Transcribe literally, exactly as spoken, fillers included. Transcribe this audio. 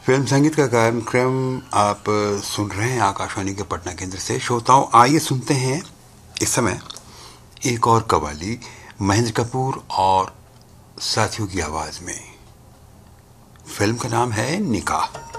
Film संगीत का कार्यक्रम आप सुन रहे हैं आकाशवाणी के पटना केंद्र से। श्रोताओं, आइए सुनते हैं इस समय एक और कव्वाली महेंद्र कपूर और साथियों की आवाज में। फिल्म का नाम है निकाह।